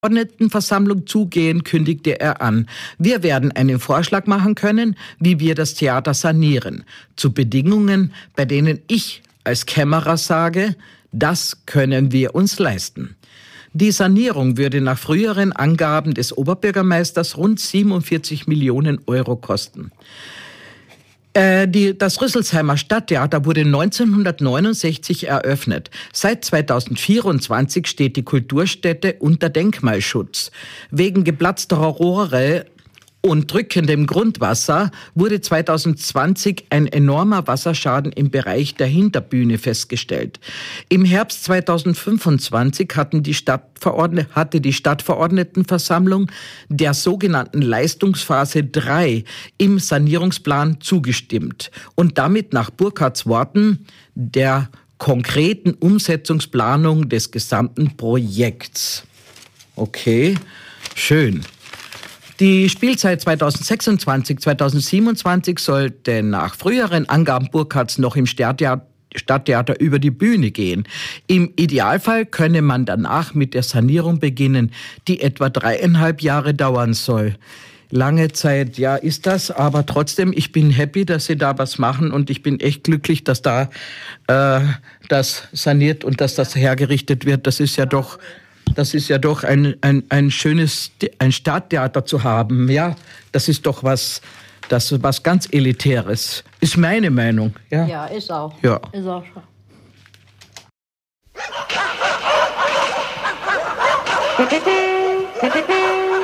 Abgeordnetenversammlung zugehen, kündigte er an. Wir werden einen Vorschlag machen können, wie wir das Theater sanieren. Zu Bedingungen, bei denen ich als Kämmerer sage, das können wir uns leisten. Die Sanierung würde nach früheren Angaben des Oberbürgermeisters rund 47 Millionen Euro kosten. Das Rüsselsheimer Stadttheater wurde 1969 eröffnet. Seit 2024 steht die Kulturstätte unter Denkmalschutz. Wegen geplatzter Rohre und drückendem Grundwasser wurde 2020 ein enormer Wasserschaden im Bereich der Hinterbühne festgestellt. Im Herbst 2025 hatte die Stadtverordnetenversammlung der sogenannten Leistungsphase 3 im Sanierungsplan zugestimmt und damit nach Burkhardts Worten der konkreten Umsetzungsplanung des gesamten Projekts. Okay, schön. Die Spielzeit 2026-2027 sollte nach früheren Angaben Burkhardts noch im Stadttheater über die Bühne gehen. Im Idealfall könne man danach mit der Sanierung beginnen, die etwa 3,5 Jahre dauern soll. Lange Zeit, ja, ist das, aber trotzdem, ich bin happy, dass Sie da was machen und ich bin echt glücklich, dass da das saniert und dass das hergerichtet wird. Das ist ja doch ein schönes Stadttheater zu haben. Ja, das ist doch was ganz Elitäres. Ist meine Meinung. Ja, ja, ist auch. Ja. Ist auch schon.